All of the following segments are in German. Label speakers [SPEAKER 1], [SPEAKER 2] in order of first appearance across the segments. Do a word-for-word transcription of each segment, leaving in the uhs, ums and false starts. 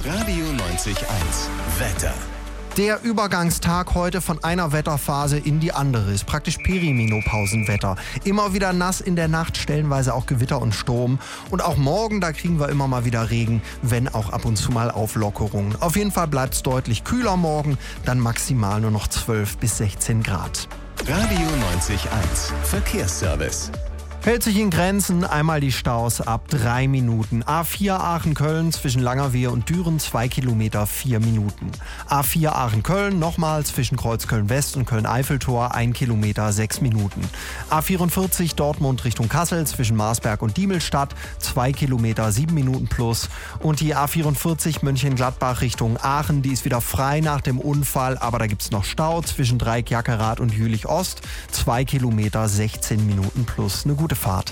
[SPEAKER 1] Radio neunzig eins Wetter.
[SPEAKER 2] Der Übergangstag heute von einer Wetterphase in die andere ist praktisch Perimenopausenwetter. Immer wieder nass in der Nacht, stellenweise auch Gewitter und Sturm. Und auch morgen, da kriegen wir immer mal wieder Regen, wenn auch ab und zu mal Auflockerungen. Auf jeden Fall bleibt es deutlich kühler morgen, dann maximal nur noch zwölf bis sechzehn Grad.
[SPEAKER 1] Radio neunzig eins Verkehrsservice.
[SPEAKER 2] Hält sich in Grenzen, einmal die Staus ab drei Minuten. A vier Aachen-Köln zwischen Langerwehe und Düren zwei Kilometer vier Minuten. A vier Aachen-Köln nochmal zwischen Kreuzköln-West und Köln-Eiffeltor ein Kilometer sechs Minuten. A vierundvierzig Dortmund Richtung Kassel zwischen Marsberg und Diemelstadt zwei Kilometer sieben Minuten plus. Und die A vierundvierzig Mönchengladbach Richtung Aachen, die ist wieder frei nach dem Unfall, aber da gibt es noch Stau zwischen Dreieck-Jackerath und Jülich-Ost zwei Kilometer sechzehn Minuten plus. Eine gute Fahrt.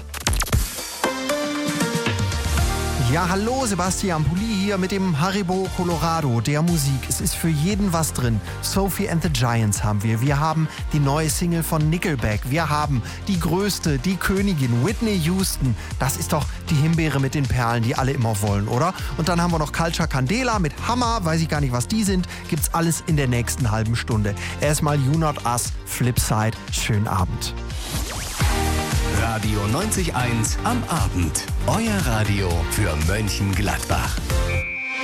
[SPEAKER 2] Ja, hallo, Sebastian Pulli hier mit dem Haribo Colorado der Musik. Es ist für jeden was drin. Sophie and the Giants haben wir. Wir haben die neue Single von Nickelback. Wir haben die größte, die Königin, Whitney Houston. Das ist doch die Himbeere mit den Perlen, die alle immer wollen, oder? Und dann haben wir noch Culture Candela mit Hammer. Weiß ich gar nicht, was die sind. Gibt's alles in der nächsten halben Stunde. Erstmal You Not Us, Flipside. Schönen Abend.
[SPEAKER 1] Radio neunzig eins am Abend. Euer Radio für Mönchengladbach.